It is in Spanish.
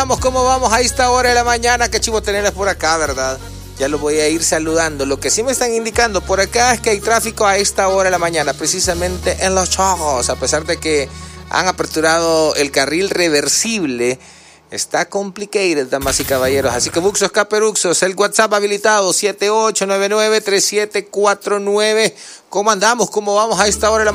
andamos? ¿Cómo vamos a esta hora de la mañana? Qué chivo tenerlas por acá, ¿verdad? Ya lo voy a ir saludando. Lo que sí me están indicando por acá es que hay tráfico a esta hora de la mañana, precisamente en Los Chojos, a pesar de que han aperturado el carril reversible. Está complicado, damas y caballeros. Así que Buxos Caperuxos, el WhatsApp habilitado 78993749. ¿Cómo andamos? ¿Cómo vamos a esta hora de la mañana?